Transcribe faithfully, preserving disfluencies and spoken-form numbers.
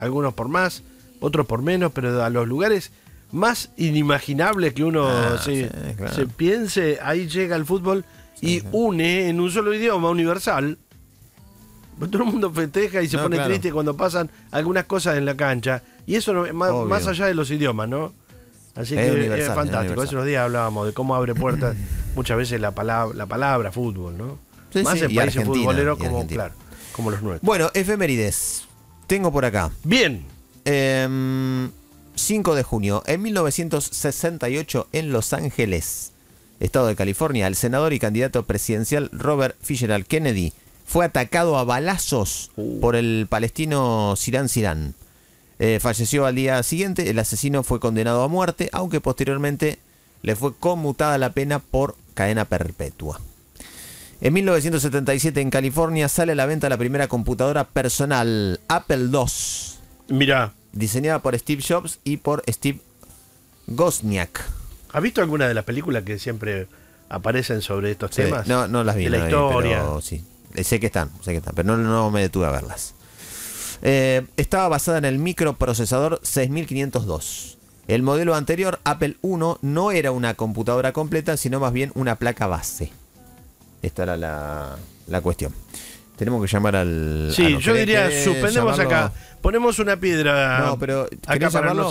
algunos por más, otros por menos, pero a los lugares más inimaginables que uno Ah, se, sí, claro. se piense, ahí llega el fútbol y sí. une en un solo idioma universal. Todo el mundo festeja y se No, pone claro. triste cuando pasan algunas cosas en la cancha. Y eso no- más, Obvio. más allá de los idiomas, ¿no? Así Es que universal, es es fantástico. universal. Hace unos días hablábamos de cómo abre puertas muchas veces la palabra, la palabra fútbol, ¿no? Sí, más sí, en y países Argentina, futboleros y como, Argentina. claro, como los nuestros. Bueno, efemérides. Tengo por acá. Bien. Eh, cinco de junio. En mil novecientos sesenta y ocho, en Los Ángeles, estado de California, el senador y candidato presidencial Robert Fitzgerald Kennedy fue atacado a balazos Uh. por el palestino Sirán Sirán. Eh, falleció al día siguiente. El asesino fue condenado a muerte, aunque posteriormente le fue conmutada la pena por cadena perpetua. En mil novecientos setenta y siete, en California, sale a la venta la primera computadora personal, Apple dos, Mirá, diseñada por Steve Jobs y por Steve Wozniak. ¿has visto alguna de las películas que siempre aparecen sobre estos Sí, temas? no, no las vi. De la no las vi, historia. pero sí. Eh, Sé que están, sé que están, pero no, no me detuve a verlas. Eh, estaba basada en el microprocesador seis mil quinientos dos. El modelo anterior, Apple uno, no era una computadora completa, sino más bien una placa base. Esta era la, la cuestión. Tenemos que llamar al... Sí, ah, no, yo ¿querés- diría, querés suspendemos llamarlo? acá. Ponemos una piedra No, pero acá ¿querés para llamarlo? no